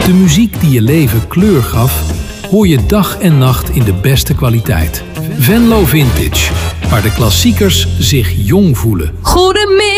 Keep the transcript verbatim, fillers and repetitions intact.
De muziek die je leven kleur gaf, hoor je dag en nacht in de beste kwaliteit. Venlo Vintage, waar de klassiekers zich jong voelen. Goedemiddag.